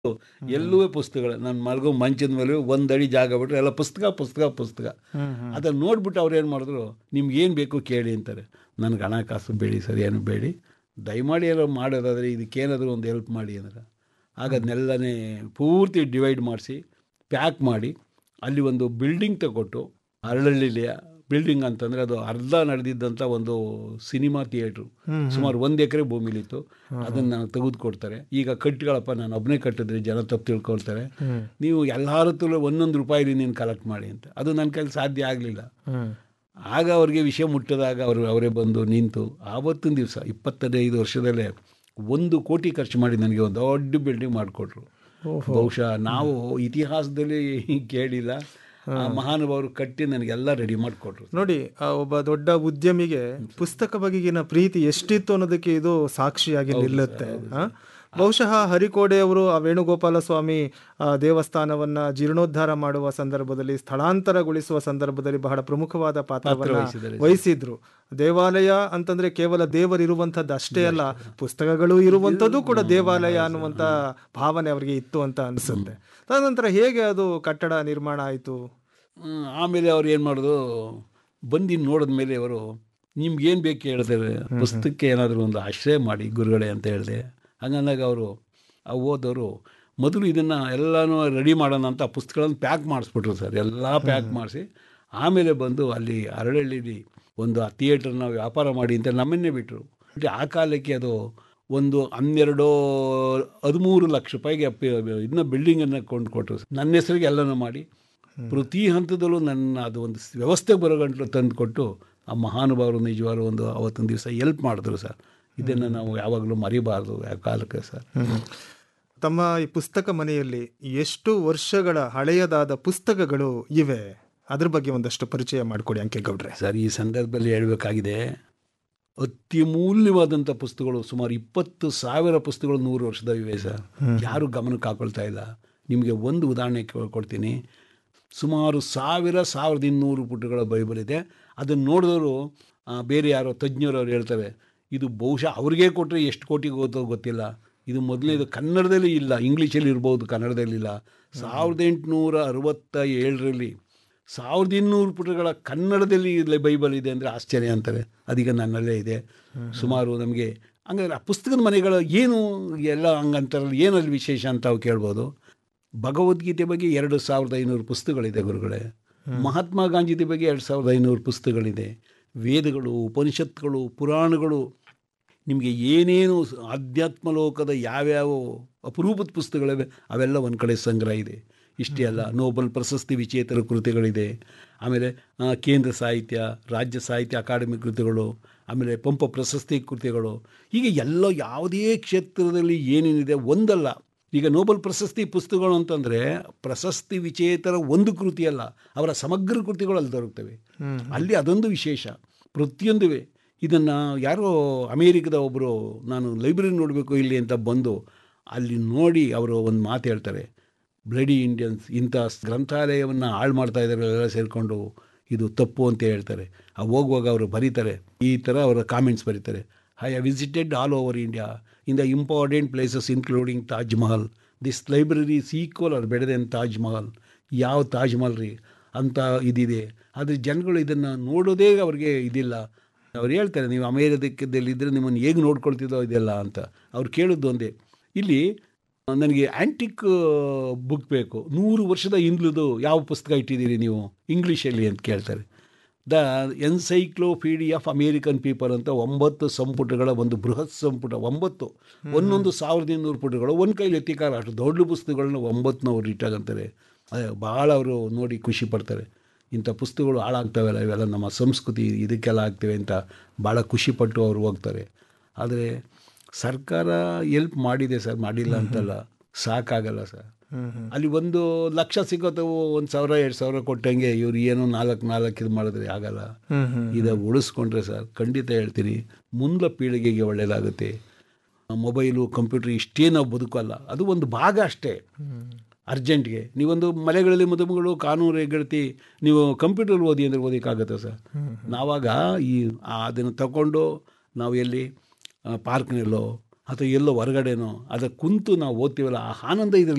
ಎಲ್ಲೂ ಪುಸ್ತಕಗಳು, ನಾನು ಮಲಗೋ ಮಂಚದ ಮೇಲೆ ಒಂದಡಿ ಜಾಗ ಬಿಟ್ಟರೆ ಎಲ್ಲ ಪುಸ್ತಕ ಪುಸ್ತಕ ಪುಸ್ತಕ. ಅದನ್ನು ನೋಡ್ಬಿಟ್ಟು ಅವ್ರು ಏನು ಮಾಡಿದ್ರು, ನಿಮ್ಗೆ ಏನು ಬೇಕು ಕೇಳಿ ಅಂತಾರೆ. ನನಗೆ ಹಣಕಾಸು ಬೇಡಿ ಸರ್, ಏನು ಬೇಡಿ, ದಯಮಾಡಿ ಏನೋ ಮಾಡೋದಾದರೆ ಇದಕ್ಕೇನಾದರೂ ಒಂದು ಹೆಲ್ಪ್ ಮಾಡಿ ಅಂದ್ರೆ ಆಗ ಅದನ್ನೆಲ್ಲನೇ ಪೂರ್ತಿ ಡಿವೈಡ್ ಮಾಡಿಸಿ ಪ್ಯಾಕ್ ಮಾಡಿ ಅಲ್ಲಿ ಒಂದು ಬಿಲ್ಡಿಂಗ್ ತಗೊಟ್ಟು, ಅರಳಳ್ಳಿಯ ಬಿಲ್ಡಿಂಗ್ ಅಂತಂದರೆ ಅದು ಅರ್ಧ ನಡೆದಿದ್ದಂಥ ಒಂದು ಸಿನಿಮಾ ಥಿಯೇಟ್ರು, ಸುಮಾರು 1 ಎಕರೆ ಭೂಮಿಲಿತ್ತು. ಅದನ್ನು ತೆಗೆದುಕೊಡ್ತಾರೆ. ಈಗ ಕಟ್ಟಿಗಳಪ್ಪ, ನಾನು ಒಬ್ಬನೇ ಕಟ್ಟಿದ್ರೆ ಜನ ತಪ್ಪು ತಿಳ್ಕೊಳ್ತಾರೆ, ನೀವು ಎಲ್ಲರ ಹತ್ರ 1 ರೂಪಾಯಿ ನೀನು ಕಲೆಕ್ಟ್ ಮಾಡಿ ಅಂತ. ಅದು ನನ್ನ ಕೈಲಿ ಸಾಧ್ಯ ಆಗಲಿಲ್ಲ. ಆಗ ಅವ್ರಿಗೆ ವಿಷಯ ಮುಟ್ಟಿದಾಗ ಅವರೇ ಬಂದು ನಿಂತು ಆವತ್ತಿನ ದಿವಸ 25 ವರ್ಷದಲ್ಲೇ 1 ಕೋಟಿ ಖರ್ಚು ಮಾಡಿ ನನಗೆ ಒಂದು ದೊಡ್ಡ ಬಿಲ್ಡಿಂಗ್ ಮಾಡಿಕೊಟ್ರು. ಬಹುಶಃ ನಾವು ಇತಿಹಾಸದಲ್ಲಿ ಕೇಳಿಲ್ಲ. ಮಹಾನುಭಾವರು ಕಟ್ಟಿ ನನಗೆಲ್ಲ ರೆಡಿ ಮಾಡಿಕೊಟ್ರು. ನೋಡಿ, ಒಬ್ಬ ದೊಡ್ಡ ಉದ್ಯಮಿಗೆ ಪುಸ್ತಕ ಬಗೆಗಿನ ಪ್ರೀತಿ ಎಷ್ಟಿತ್ತು ಅನ್ನೋದಕ್ಕೆ ಇದು ಸಾಕ್ಷಿಯಾಗಿ ನಿಲ್ಲುತ್ತೆ. ಬಹುಶಃ ಹರಿಕೋಡೆ ಅವರು ಆ ವೇಣುಗೋಪಾಲ ಸ್ವಾಮಿ ದೇವಸ್ಥಾನವನ್ನ ಜೀರ್ಣೋದ್ಧಾರ ಮಾಡುವ ಸಂದರ್ಭದಲ್ಲಿ, ಸ್ಥಳಾಂತರಗೊಳಿಸುವ ಸಂದರ್ಭದಲ್ಲಿ ಬಹಳ ಪ್ರಮುಖವಾದ ಪಾತ್ರವನ್ನು ವಹಿಸಿದ್ರು. ದೇವಾಲಯ ಅಂತಂದ್ರೆ ಕೇವಲ ದೇವರಿರುವಂಥದ್ದು ಅಷ್ಟೇ ಅಲ್ಲ, ಪುಸ್ತಕಗಳು ಇರುವಂಥದ್ದು ಕೂಡ ದೇವಾಲಯ ಅನ್ನುವಂಥ ಭಾವನೆ ಅವರಿಗೆ ಇತ್ತು ಅಂತ ಅನಿಸುತ್ತೆ. ತದನಂತರ ಹೇಗೆ ಅದು ಕಟ್ಟಡ ನಿರ್ಮಾಣ ಆಯಿತು? ಆಮೇಲೆ ಅವ್ರು ಏನು ಮಾಡೋದು, ಬಂದು ನೋಡಿದ ಮೇಲೆ ಅವರು ನಿಮ್ಗೇನು ಬೇಕು ಹೇಳ್ತಾರೆ, ಪುಸ್ತಕಕ್ಕೆ ಏನಾದರೂ ಒಂದು ಆಶ್ರಯ ಮಾಡಿ ಗುರುಗಳೇ ಅಂತ ಹೇಳಿದೆ. ಹಂಗಂದಾಗ ಅವರು ಓದೋರು ಮೊದಲು ಇದನ್ನು ಎಲ್ಲನೂ ರೆಡಿ ಮಾಡೋಣ ಅಂತ ಪುಸ್ತಕಗಳನ್ನು ಪ್ಯಾಕ್ ಮಾಡಿಸ್ಬಿಟ್ರು ಸರ್. ಎಲ್ಲ ಪ್ಯಾಕ್ ಮಾಡಿಸಿ ಆಮೇಲೆ ಬಂದು ಅಲ್ಲಿ ಅರಳಳ್ಳಿಲಿ ಒಂದು ಆ ಥಿಯೇಟ್ರನ್ನ ವ್ಯಾಪಾರ ಮಾಡಿ ಅಂತ ನಮ್ಮನ್ನೇ ಬಿಟ್ಟರು. ಆ ಕಾಲಕ್ಕೆ ಅದು ಒಂದು 13 ಲಕ್ಷ ರೂಪಾಯಿಗೆ ಇದನ್ನ ಬಿಲ್ಡಿಂಗನ್ನು ಕೊಂಡುಕೊಟ್ರು. ನನ್ನ ಹೆಸರಿಗೆ ಎಲ್ಲನೂ ಮಾಡಿ ಪ್ರತಿ ಹಂತದಲ್ಲೂ ನನ್ನ ಅದು ಒಂದು ವ್ಯವಸ್ಥೆ ಬರೋಗಂಟಲು ತಂದು ಕೊಟ್ಟು ಆ ಮಹಾನುಭಾವರು ನಿಜವಾದ ಒಂದು ಅವತ್ತಿನ ದಿವಸ ಹೆಲ್ಪ್ ಮಾಡಿದ್ರು ಸರ್. ಇದನ್ನು ನಾವು ಯಾವಾಗಲೂ ಮರಿಬಾರ್ದು ಆ ಕಾಲಕ್ಕೆ ಸರ್. ತಮ್ಮ ಈ ಪುಸ್ತಕ ಮನೆಯಲ್ಲಿ ಎಷ್ಟು ವರ್ಷಗಳ ಹಳೆಯದಾದ ಪುಸ್ತಕಗಳು ಇವೆ, ಅದ್ರ ಬಗ್ಗೆ ಒಂದಷ್ಟು ಪರಿಚಯ ಮಾಡಿಕೊಡಿ ಅಂಕೇಗೌಡ್ರೆ. ಸರ್, ಈ ಸಂದರ್ಭದಲ್ಲಿ ಹೇಳಬೇಕಾಗಿದೆ, ಅತ್ಯಮೂಲ್ಯವಾದಂಥ ಪುಸ್ತಕಗಳು ಸುಮಾರು 20,000 ಪುಸ್ತಕಗಳು 100 ವರ್ಷದ ಇವೆ ಸರ್. ಯಾರು ಗಮನಕ್ಕೆ ಹಾಕೊಳ್ತಾ ಇಲ್ಲ. ನಿಮಗೆ ಒಂದು ಉದಾಹರಣೆ ಕೊಡ್ತೀನಿ. ಸುಮಾರು 1,200 ಪುಟಗಳ ಬೈಬಲ್ ಇದೆ. ಅದನ್ನು ನೋಡಿದವರು ಬೇರೆ ಯಾರೋ ತಜ್ಞರವ್ರು ಹೇಳ್ತಾರೆ, ಇದು ಬಹುಶಃ ಅವ್ರಿಗೆ ಕೊಟ್ಟರೆ ಎಷ್ಟು ಕೋಟಿಗೆ ಹೋಗ್ತೋ ಗೊತ್ತಿಲ್ಲ. ಇದು ಮೊದಲನೇದು ಕನ್ನಡದಲ್ಲಿ ಇಲ್ಲ, ಇಂಗ್ಲೀಷಲ್ಲಿ ಇರ್ಬೋದು, ಕನ್ನಡದಲ್ಲಿಲ್ಲ. 1867ರಲ್ಲಿ 1200 ಪುಟಗಳ ಕನ್ನಡದಲ್ಲಿ ಬೈಬಲ್ ಇದೆ ಅಂದರೆ ಆಶ್ಚರ್ಯ ಅಂತಾರೆ. ಅದೀಗ ನನ್ನಲ್ಲೇ ಇದೆ. ಸುಮಾರು ನಮಗೆ ಹಂಗಾದ್ರೆ ಆ ಪುಸ್ತಕದ ಮನೆಗಳು ಏನು ಎಲ್ಲ ಹಂಗಂತಾರಲ್ಲ, ಏನಲ್ಲಿ ವಿಶೇಷ ಅಂತ ನಾವು ಕೇಳ್ಬೋದು. ಭಗವದ್ಗೀತೆ ಬಗ್ಗೆ 2500 ಪುಸ್ತಕಗಳಿದೆ ಗುರುಗಳೇ. ಮಹಾತ್ಮ ಗಾಂಧೀಜಿ ಬಗ್ಗೆ 2500 ಪುಸ್ತಕಗಳಿದೆ. ವೇದಗಳು, ಉಪನಿಷತ್ತುಗಳು, ಪುರಾಣಗಳು, ನಿಮಗೆ ಏನೇನು ಆಧ್ಯಾತ್ಮ ಲೋಕದ ಯಾವ್ಯಾವ ಅಪರೂಪದ ಪುಸ್ತಕಗಳಿವೆ ಅವೆಲ್ಲ ಒಂದು ಕಡೆ ಸಂಗ್ರಹ ಇದೆ. ಇಷ್ಟೇ ಅಲ್ಲ, ನೋಬೆಲ್ ಪ್ರಶಸ್ತಿ ವಿಜೇತರ ಕೃತಿಗಳಿದೆ. ಆಮೇಲೆ ಕೇಂದ್ರ ಸಾಹಿತ್ಯ, ರಾಜ್ಯ ಸಾಹಿತ್ಯ ಅಕಾಡೆಮಿ ಕೃತಿಗಳು, ಆಮೇಲೆ ಪಂಪ ಪ್ರಶಸ್ತಿ ಕೃತಿಗಳು, ಹೀಗೆ ಎಲ್ಲ ಯಾವುದೇ ಕ್ಷೇತ್ರದಲ್ಲಿ ಏನೇನಿದೆ ಒಂದಲ್ಲ. ಈಗ ನೋಬೆಲ್ ಪ್ರಶಸ್ತಿ ಪುಸ್ತಕಗಳು ಅಂತಂದರೆ ಪ್ರಶಸ್ತಿ ವಿಜೇತರ ಒಂದು ಕೃತಿಯಲ್ಲ, ಅವರ ಸಮಗ್ರ ಕೃತಿಗಳು ಅಲ್ಲಿ ದೊರಕ್ತವೆ. ಅಲ್ಲಿ ಅದೊಂದು ವಿಶೇಷ. ಪ್ರತಿಯೊಂದುವೆ ಇದನ್ನು ಯಾರೋ ಅಮೇರಿಕದ ಒಬ್ಬರು, ನಾನು ಲೈಬ್ರರಿ ನೋಡಬೇಕು ಇಲ್ಲಿ ಅಂತ ಬಂದು ಅಲ್ಲಿ ನೋಡಿ ಅವರು ಒಂದು ಮಾತು ಹೇಳ್ತಾರೆ, ಬ್ಲಡಿ ಇಂಡಿಯನ್ಸ್ ಇಂಥ ಗ್ರಂಥಾಲಯವನ್ನು ಹಾಳು ಮಾಡ್ತಾ ಇದ್ದಾರೆ ಎಲ್ಲ ಸೇರಿಕೊಂಡು, ಇದು ತಪ್ಪು ಅಂತ ಹೇಳ್ತಾರೆ. ಹೋಗುವಾಗ ಅವರು ಬರೀತಾರೆ, ಈ ಥರ ಅವರ ಕಾಮೆಂಟ್ಸ್ ಬರೀತಾರೆ. I have visited all over India in the important places including Taj Mahal. This library is equal are better then Taj Mahal. ಯಾವ ತಾಜ್ ಮಹಲ್ ರೀ ಅಂತ ಇದಿದೆ. ಆದರೆ ಜನಗಳು ಇದನ್ನು ನೋಡೋದೇ ಅವ್ರಿಗೆ ಇದಿಲ್ಲ. ಅವ್ರು ಹೇಳ್ತಾರೆ, ನೀವು ಅಮೇರಿಕದಲ್ಲಿದ್ದರೆ ನಿಮ್ಮನ್ನು ಹೇಗೆ ನೋಡ್ಕೊಳ್ತಿದ್ದೋ ಇದೆಲ್ಲ ಅಂತ. ಅವ್ರು ಕೇಳೋದು ಒಂದೇ, ಇಲ್ಲಿ ನನಗೆ ಆ್ಯಂಟಿಕ್ ಬುಕ್ ಬೇಕು, 100 ವರ್ಷದ ಹಿಂದ್ಲದು ಯಾವ ಪುಸ್ತಕ ಇಟ್ಟಿದ್ದೀರಿ ನೀವು ಇಂಗ್ಲೀಷಲ್ಲಿ ಅಂತ ಕೇಳ್ತಾರೆ. The encyclopaedia of American people ಅಂತ 9 ಸಂಪುಟಗಳ ಒಂದು ಬೃಹತ್ ಸಂಪುಟ, 9 ಒಂದೊಂದು 1200 ಪುಟಗಳು, ಒಂದು ಕೈಲಿ ಎತ್ತಿಕಾರ ಅಷ್ಟು ದೊಡ್ಡ ಪುಸ್ತಕಗಳನ್ನ 9 ಅವ್ರು ಇಟ್ಟಾಗಂತಾರೆ. ಭಾಳ ಅವರು ನೋಡಿ ಖುಷಿ ಪಡ್ತಾರೆ. ಇಂಥ ಪುಸ್ತಕಗಳು ಹಾಳಾಗ್ತವೆಲ್ಲ, ಇವೆಲ್ಲ ನಮ್ಮ ಸಂಸ್ಕೃತಿ ಇದಕ್ಕೆಲ್ಲ ಆಗ್ತವೆ ಅಂತ ಭಾಳ ಖುಷಿಪಟ್ಟು ಅವರು ಹೋಗ್ತಾರೆ. ಆದರೆ ಸರ್ಕಾರ ಹೆಲ್ಪ್ ಮಾಡಿದೆ ಸರ್, ಮಾಡಿಲ್ಲ ಅಂತಲ್ಲ, ಸಾಕಾಗಲ್ಲ ಸರ್. ಅಲ್ಲಿ 1 ಲಕ್ಷ ಸಿಗೋತವು 1,000 2,000 ಕೊಟ್ಟಂಗೆ ಇವ್ರು ಏನೋ 4 ಇದು ಮಾಡಿದ್ರೆ ಆಗಲ್ಲ. ಇದು ಉಳಿಸ್ಕೊಂಡ್ರೆ ಸರ್ ಖಂಡಿತ ಹೇಳ್ತೀನಿ ಮುಂದೆ ಪೀಳಿಗೆಗೆ ಒಳ್ಳೆಯದಾಗುತ್ತೆ. ಮೊಬೈಲು, ಕಂಪ್ಯೂಟ್ರ್ ಇಷ್ಟೇ ನಾವು ಬದುಕಲ್ಲ, ಅದು ಒಂದು ಭಾಗ ಅಷ್ಟೇ. ಅರ್ಜೆಂಟ್ಗೆ ನೀವೊಂದು ಮಲೆಗಳಲ್ಲಿ ಮದುಮಗಳು ಕಾನೂನು ಹೆಗ್ಗಡ್ತಿ ನೀವು ಕಂಪ್ಯೂಟರ್ ಓದಿ ಅಂದರೆ ಓದೋಕ್ಕಾಗತ್ತೆ ಸರ್. ನಾವಾಗ ಅದನ್ನು ತಗೊಂಡು ನಾವು ಎಲ್ಲಿ ಪಾರ್ಕ್ನಲ್ಲೋ ಅಥವಾ ಎಲ್ಲೋ ಹೊರಗಡೆನೋ ಅದಕ್ಕೆ ಕುಂತು ನಾವು ಓದ್ತೀವಲ್ಲ, ಆ ಆನಂದ ಇದರಲ್ಲಿ